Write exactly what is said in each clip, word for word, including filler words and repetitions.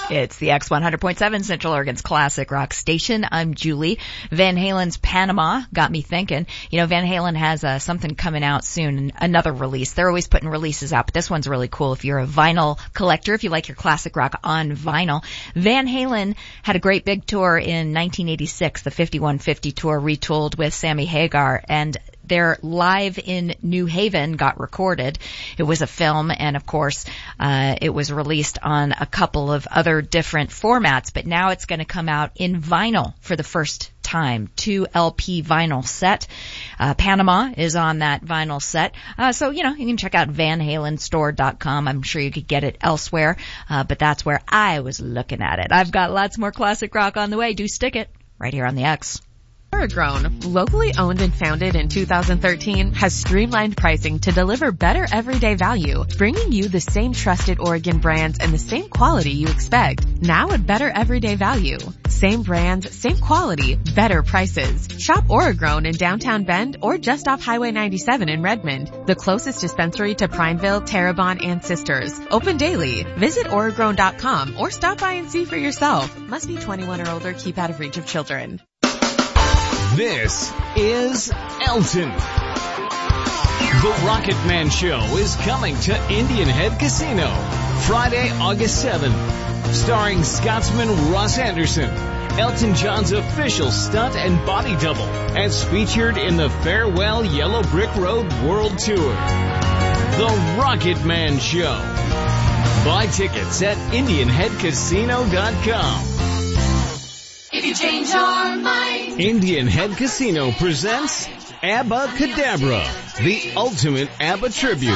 It's the X one hundred point seven Central Oregon's classic rock station. I'm Julie. Van Halen's Panama got me thinking. You know, Van Halen has uh, something coming out soon, another release. They're always putting releases out, but this one's really cool if you're a vinyl collector, if you like your classic rock on vinyl. Van Halen had a great big tour in nineteen eighty-six, the fifty-one fifty tour, retooled with Sammy Hagar, and their Live in New Haven got recorded. It was a film, and of course, uh, it was released on a couple of other different formats, but now it's going to come out in vinyl for the first time. Two L P vinyl set. Uh, Panama is on that vinyl set. Uh, so, you know, you can check out van halen store dot com. I'm sure you could get it elsewhere, uh, but that's where I was looking at it. I've got lots more classic rock on the way. Do stick it right here on the X. Oragrown, locally owned and founded in two thousand thirteen, has streamlined pricing to deliver better everyday value, bringing you the same trusted Oregon brands and the same quality you expect, now at better everyday value. Same brands, same quality, better prices. Shop Oragrown in downtown Bend or just off Highway ninety-seven in Redmond, the closest dispensary to Prineville, Terrebonne, and Sisters. Open daily. Visit Oragrown dot com or stop by and see for yourself. Must be twenty-one or older. Keep out of reach of children. This is Elton. The Rocket Man Show is coming to Indian Head Casino Friday, August seventh. Starring Scotsman Russ Anderson, Elton John's official stunt and body double, as featured in the Farewell Yellow Brick Road World Tour. The Rocket Man Show. Buy tickets at indian head casino dot com. If you change your mind. Indian Head Casino presents ABBA Cadabra, the ultimate ABBA tribute.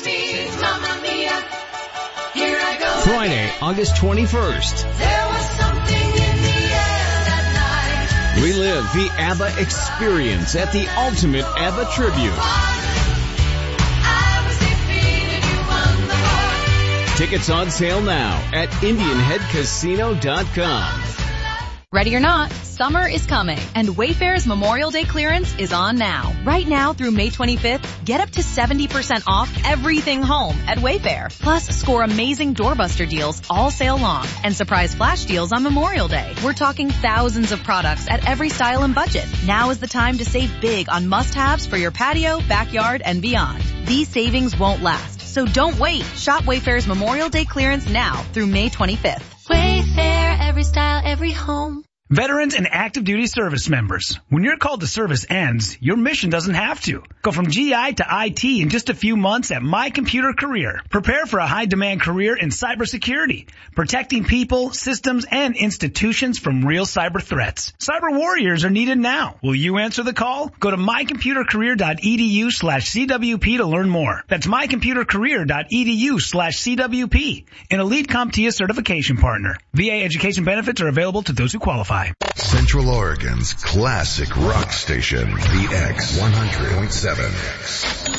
Friday, August twenty-first. There was something in the air that night. Relive the ABBA experience at the ultimate ABBA tribute. I was defeated, you won the heart. Tickets on sale now at indian head casino dot com. Ready or not, summer is coming, and Wayfair's Memorial Day clearance is on now. Right now through May twenty-fifth, get up to seventy percent off everything home at Wayfair. Plus, score amazing doorbuster deals all sale long and surprise flash deals on Memorial Day. We're talking thousands of products at every style and budget. Now is the time to save big on must-haves for your patio, backyard, and beyond. These savings won't last, so don't wait. Shop Wayfair's Memorial Day clearance now through May twenty-fifth. Wayfair, every style, every home. Veterans and active duty service members, when your call to service ends, your mission doesn't have to. Go from G I to I T in just a few months at My Computer Career. Prepare for a high-demand career in cybersecurity, protecting people, systems, and institutions from real cyber threats. Cyber warriors are needed now. Will you answer the call? Go to my computer career dot e d u slash c w p to learn more. That's my computer career dot e d u slash c w p. An elite CompTIA certification partner. V A education benefits are available to those who qualify. Central Oregon's classic rock station, the X one hundred point seven.